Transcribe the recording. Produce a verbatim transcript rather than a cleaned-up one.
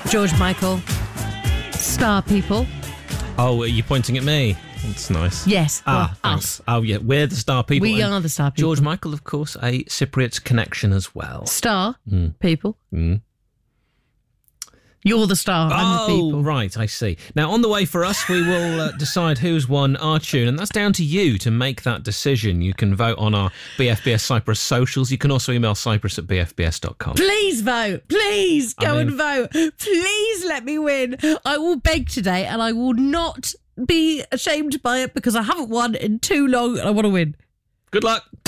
George Michael, Star People. Oh, are you pointing at me? That's nice. Yes, Ah, well, thanks. us. Oh, yeah, we're the Star People. We And are the Star People. George Michael, of course, a Cypriot connection as well. Star Mm. People. Mm. You're the star, I'm the Oh, people. right, I see. Now, on the way for us, we will uh, decide who's won our tune, and that's down to you to make that decision. You can vote on our B F B S Cyprus socials. You can also email cyprus at b f b s dot com. Please vote. Please go I mean- and vote. Please let me win. I will beg today, and I will not be ashamed by it because I haven't won in too long and I want to win. Good luck.